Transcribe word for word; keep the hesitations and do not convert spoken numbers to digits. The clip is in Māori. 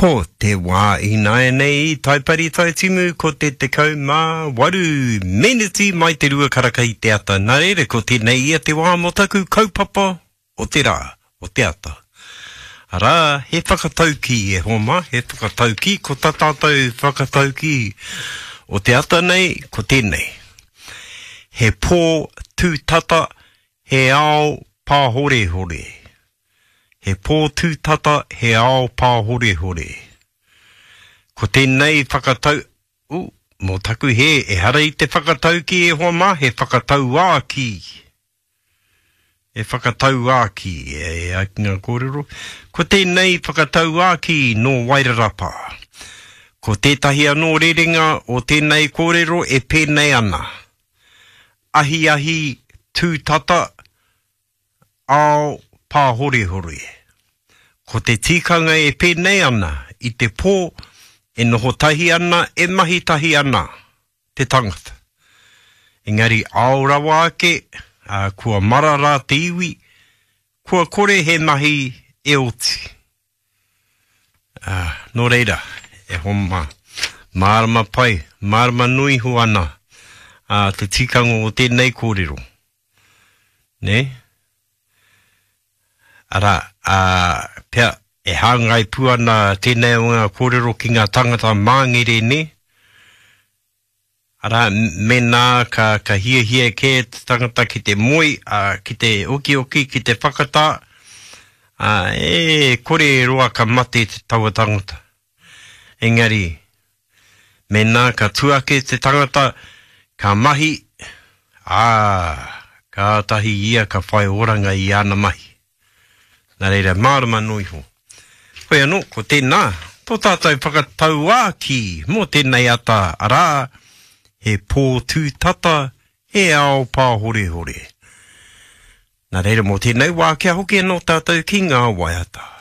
Ko te wā I nai nei, taipari tai timu, ko te te kau mā waru, meneti mai te rua karaka I te ata. Nā reire, ko tēnei ia te wā mo taku kaupapa o te rā, o te ata. Arā, he whakatauki e homa, he whakatauki, ko tā tātou whakatauki o te ata nei, ko tēnei. He pō tūtata, he ao pāhore hore. He pō tūtata, he ao pāhore hore. Ko tēnei whakatau, u, mō taku he, e hara I te whakatauki e hoa mā, he whakatau āki. E whakatau āki, e aki ngā kōrero. Ko tēnei whakatau āki no Wairarapa. Ko tētahi anō rerenga o tēnei kōrero e pēnei ana. Ahi ahi tūtata, ao pāhore hore. Ko te tikanga e pēnei ana I te pō, e noho tahi ana, e mahi tahi ana, te tangata. Engari aorawa ake, uh, kua marara te iwi, kua kore he mahi e oti. Uh, no reira, e homa, marama pai, marama nui hu ana, uh, te tikanga o tēnei kōrero. Ne? Ara, uh, pia, e hangai puana tēnei o ngā kōrero ki ngā tangata māngere ne. Ara, me nā ka, ka hia hia ke te tangata ki te moi, uh, ki te oki oki, ki te whakata, uh, e kore roa ka mate te taua tangata. Engari, me nā ka tuake te tangata, ka mahi, ā, ka tahi ia ka whai oranga I ana mahi. Nā reira, mārama nui ho. Koe anō, ko tēnā, tō tātou whakatau āki, mō tēnei ata, arā, he pō tūtata, he ao pāhore hore. Nā reira, mō tēnei wā kia hoki anō tātou ki ngā waiata.